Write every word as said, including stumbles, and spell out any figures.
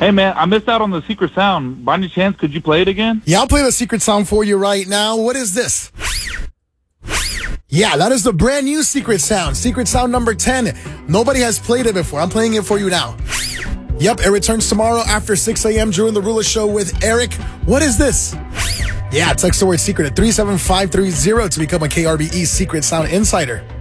Hey, man, I missed out on the secret sound. By any chance, could you play it again? Yeah, I'll play the secret sound for you right now. What is this? Yeah, that is the brand new secret sound. Secret sound number ten. Nobody has played it before. I'm playing it for you now. Yep, it returns tomorrow after six a.m. during the Ruler Show with Eric. What is this? Yeah, text the word secret at three seven five three zero to become a K R B E Secret Sound Insider.